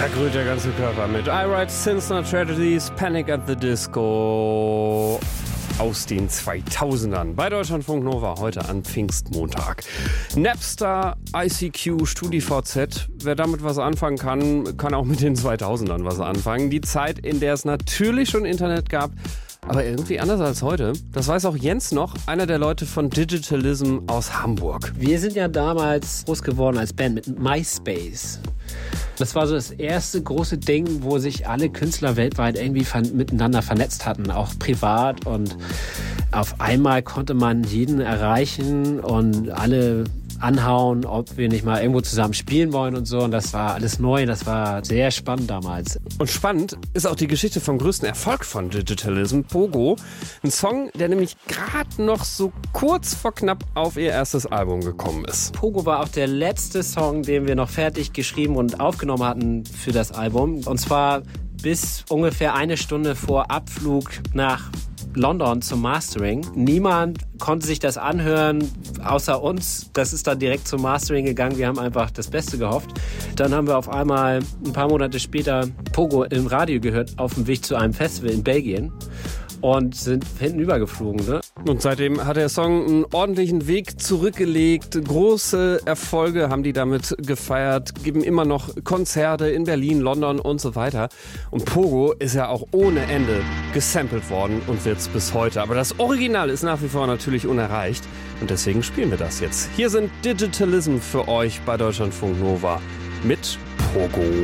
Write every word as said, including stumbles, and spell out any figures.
Da grünt der ganze Körper mit. I Write Sins Not Tragedies, Panic at the Disco aus den zweitausendern. Bei Deutschlandfunk Nova heute an Pfingstmontag. Napster, I C Q, StudiVZ. Wer damit was anfangen kann, kann auch mit den zweitausendern was anfangen. Die Zeit, in der es natürlich schon Internet gab, aber irgendwie anders als heute. Das weiß auch Jens noch, einer der Leute von Digitalism aus Hamburg. Wir sind ja damals groß geworden als Band mit MySpace. Das war so das erste große Ding, wo sich alle Künstler weltweit irgendwie ver- miteinander vernetzt hatten, auch privat. Und auf einmal konnte man jeden erreichen und alle anhauen, ob wir nicht mal irgendwo zusammen spielen wollen und so. Und das war alles neu, das war sehr spannend damals. Und spannend ist auch die Geschichte vom größten Erfolg von Digitalism, Pogo. Ein Song, der nämlich gerade noch so kurz vor knapp auf ihr erstes Album gekommen ist. Pogo war auch der letzte Song, den wir noch fertig geschrieben und aufgenommen hatten für das Album. Und zwar bis ungefähr eine Stunde vor Abflug nach London zum Mastering. Niemand konnte sich das anhören, außer uns. Das ist dann direkt zum Mastering gegangen. Wir haben einfach das Beste gehofft. Dann haben wir auf einmal ein paar Monate später Pogo im Radio gehört, auf dem Weg zu einem Festival in Belgien. Und sind hinten übergeflogen, ne? Und seitdem hat der Song einen ordentlichen Weg zurückgelegt. Große Erfolge haben die damit gefeiert, geben immer noch Konzerte in Berlin, London und so weiter. Und Pogo ist ja auch ohne Ende gesampelt worden und wird's bis heute. Aber das Original ist nach wie vor natürlich unerreicht. Und deswegen spielen wir das jetzt. Hier sind Digitalism für euch bei Deutschlandfunk Nova mit Pogo.